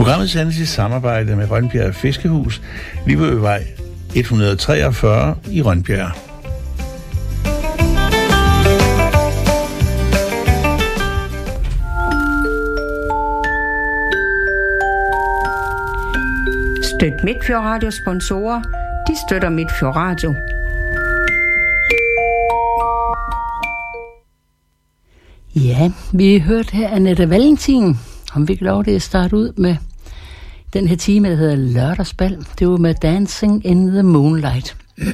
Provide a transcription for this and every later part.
Programmet sendes i samarbejde med Rønbjerg Fiskehus, Livøvej 143 i Rønbjerg. Støt Midtfjord Radio sponsorer. De støtter Midtfjord Radio. Ja, vi hørte her Annette Valentin. Om vi ikke lov det at starte ud med den her time, der hedder Lørdagsbal. Det var med Dancing in the Moonlight.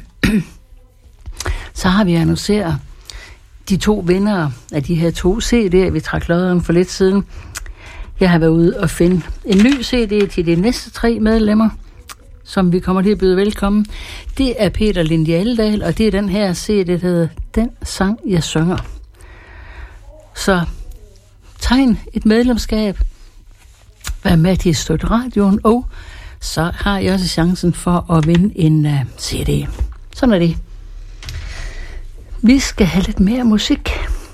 Så har vi annonceret de 2 vindere af de her 2 CD'er, vi trak lod om for lidt siden. Jeg har været ude og finde en ny CD til de næste 3 medlemmer, som vi kommer til at byde velkommen. Det er Peter Lindie Alldal, og det er den her CD, der hedder Den sang, jeg synger. Så tegn et medlemskab, vær med til at støtte radioen, og så har jeg også chancen for at vinde en CD. Sådan er det. Vi skal have lidt mere musik.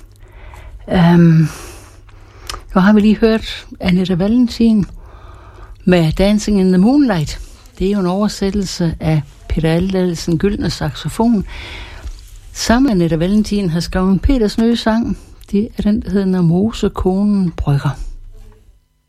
Nu har vi lige hørt Annette Valentin med Dancing in the Moonlight. Det er jo en oversættelse af Peter Alldals Gyldne Saxofon. Samme Annette Valentin har skrevet Peters nye sang. Det er den, der hedder Når Mosekonen brygger.